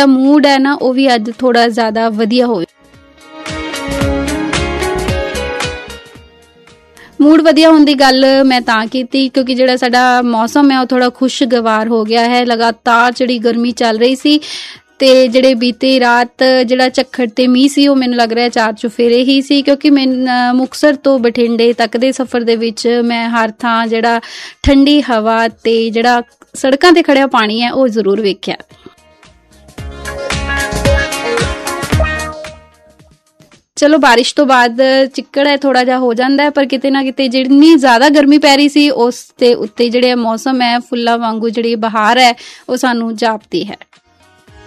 ਜਿਹੜਾ ਮੂਡ ਹੈ ਨਾ ਉਹ ਵੀ ਅੱਜ ਥੋੜਾ ਜ਼ਿਆਦਾ ਵਧੀਆ ਹੋਵੇ। मूड वधिया होने की गल मैं तां कीती क्योंकि जिहड़ा साडा मौसम है वो थोड़ा खुशगवार हो गया है। लगातार जिहड़ी गर्मी चल रही सी ते जिहड़े बीती रात जिहड़ा झक्खड़ ते मींह सी वो मैनूं लग रहा चार चुफेरे ही सी क्योंकि मैं मुक्तसर तो बठिंडे तक दे सफ़र दे विच मैं हर थां जिहड़ा ठंडी हवा ते जिहड़ा सड़कां ते खड़िया पानी है वो जरूर वेख्या। चलो बारिश तो बाद चिक्कड़ है थोड़ा जिहा हो जाता है पर किते ना किते जितनी ज़्यादा गर्मी पै रही सी उस ते उत्ते जिहड़े मौसम है फुल्लां वांगू जिहड़ी बहार है वो सानू जापदी है।